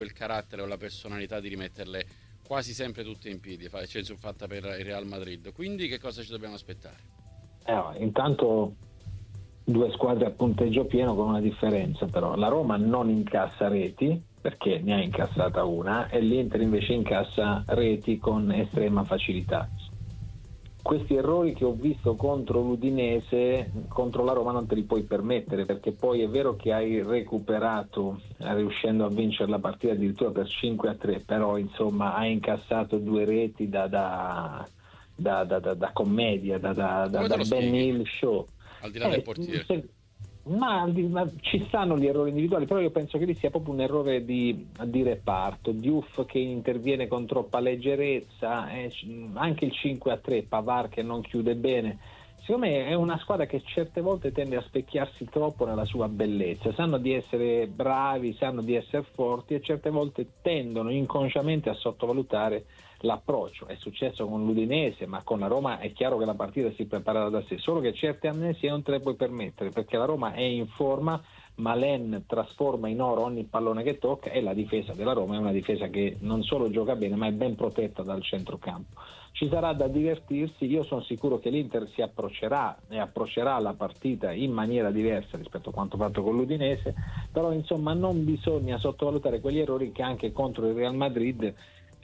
il carattere o la personalità di rimetterle quasi sempre tutte in piedi, eccezione fatta per il Real Madrid. Quindi che cosa ci dobbiamo aspettare? Intanto due squadre a punteggio pieno con una differenza, però la Roma non incassa reti perché ne ha incassata una e l'Inter invece incassa reti con estrema facilità. Questi errori che ho visto contro l'Udinese, contro la Roma non te li puoi permettere, perché poi è vero che hai recuperato riuscendo a vincere la partita addirittura per 5-3, però insomma hai incassato due reti da commedia, Come te lo Ben spieghi? Hill show. Al di là del portiere. Ma ci stanno gli errori individuali, però io penso che lì sia proprio un errore di reparto. Diouf che interviene con troppa leggerezza, anche il 5-3, Pavard che non chiude bene. Secondo me è una squadra che certe volte tende a specchiarsi troppo nella sua bellezza, sanno di essere bravi, sanno di essere forti e certe volte tendono inconsciamente a sottovalutare l'approccio. È successo con l'Udinese, ma con la Roma è chiaro che la partita si preparerà da sé, solo che certe amnesie non te le puoi permettere perché la Roma è in forma. Malen trasforma in oro ogni pallone che tocca e la difesa della Roma è una difesa che non solo gioca bene ma è ben protetta dal centrocampo. Ci sarà da divertirsi, io sono sicuro che l'Inter si approccerà la partita in maniera diversa rispetto a quanto fatto con l'Udinese, però insomma non bisogna sottovalutare quegli errori che anche contro il Real Madrid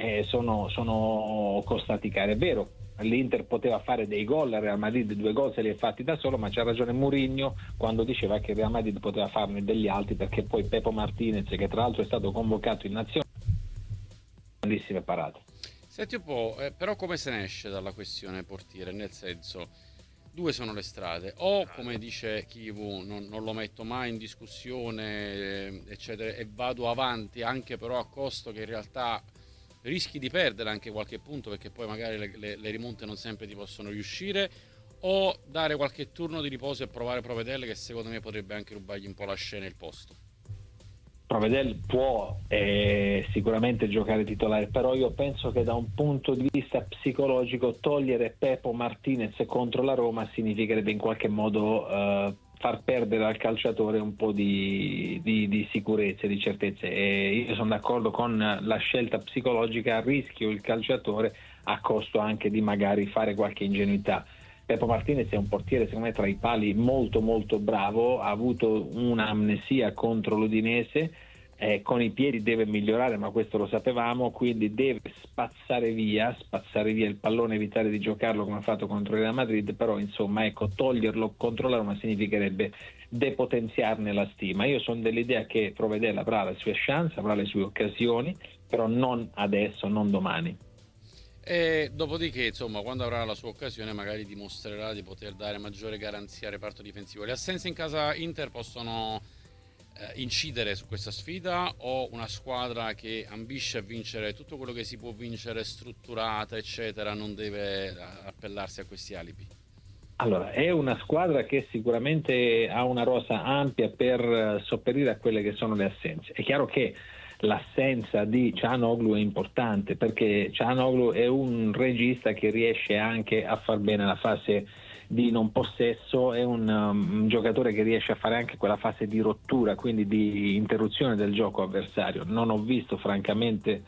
sono costati cari. È vero, l'Inter poteva fare dei gol, il Real Madrid 2 gol se li ha fatti da solo, ma c'ha ragione Mourinho quando diceva che il Real Madrid poteva farne degli altri, perché poi Pepo Martinez, che tra l'altro è stato convocato in nazionale, grandissime parate. Senti un po', però come se ne esce dalla questione portiere? Nel senso, due sono le strade, o come dice Kivu, non lo metto mai in discussione, eccetera, e vado avanti anche però a costo che in realtà rischi di perdere anche qualche punto perché poi magari le rimonte non sempre ti possono riuscire, o dare qualche turno di riposo e provare Provedelle che secondo me potrebbe anche rubargli un po' la scena e il posto. Provedel può sicuramente giocare titolare, però io penso che da un punto di vista psicologico togliere Pepo Martinez contro la Roma significherebbe in qualche modo far perdere al calciatore un po' di sicurezza e di certezze, e io sono d'accordo con la scelta psicologica, a rischio il calciatore a costo anche di magari fare qualche ingenuità. Pepo Martinez è un portiere secondo me tra i pali molto molto bravo, ha avuto un'amnesia contro l'Udinese, con i piedi deve migliorare, ma questo lo sapevamo, quindi deve spazzare via il pallone, evitare di giocarlo come ha fatto contro il Real Madrid, però insomma ecco, toglierlo contro la Roma significherebbe depotenziarne la stima. Io sono dell'idea che Provedella avrà le sue chance, avrà le sue occasioni, però non adesso, non domani. E dopodiché, insomma, quando avrà la sua occasione, magari dimostrerà di poter dare maggiore garanzia al reparto difensivo. Le assenze in casa Inter possono incidere su questa sfida, o una squadra che ambisce a vincere tutto quello che si può vincere, strutturata, eccetera, non deve appellarsi a questi alibi? Allora, è una squadra che sicuramente ha una rosa ampia per sopperire a quelle che sono le assenze. È chiaro che l'assenza di Çalhanoğlu è importante perché Çalhanoğlu è un regista che riesce anche a far bene la fase di non possesso, è un giocatore che riesce a fare anche quella fase di rottura, quindi di interruzione del gioco avversario. Non ho visto francamente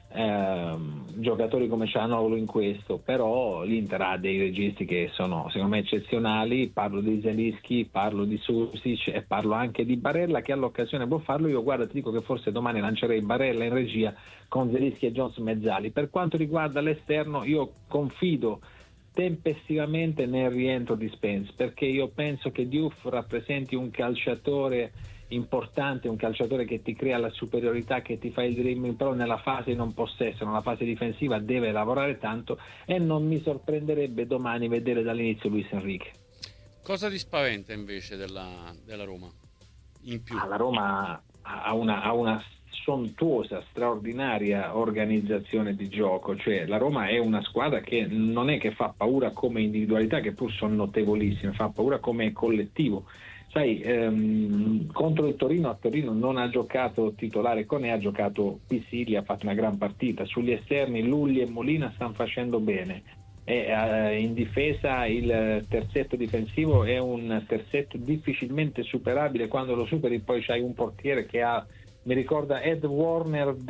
giocatori come Çalhanoğlu in questo, però l'Inter ha dei registi che sono secondo me eccezionali. Parlo di Zelinski, parlo di Susic e parlo anche di Barella che all'occasione può farlo. Io guarda, ti dico che forse domani lancerei Barella in regia con Zelinski e Jones mezzali. Per quanto riguarda l'esterno, io confido tempestivamente nel rientro di Spence, perché io penso che Diouf rappresenti un calciatore importante, un calciatore che ti crea la superiorità, che ti fa il dribbling, però nella fase non possesso, nella fase difensiva deve lavorare tanto, e non mi sorprenderebbe domani vedere dall'inizio Luis Enrique. Cosa ti spaventa invece della Roma? In più? La Roma ha una sontuosa, straordinaria organizzazione di gioco, cioè la Roma è una squadra che non è che fa paura come individualità, che pur sono notevolissime, fa paura come collettivo. Sai, contro il Torino, a Torino non ha giocato titolare Koné, ha giocato Pisilli, ha fatto una gran partita. Sugli esterni Lulli e Molina stanno facendo bene. In difesa il terzetto difensivo è un terzetto difficilmente superabile. Quando lo superi poi c'hai un portiere che ha mi ricorda Ed Warner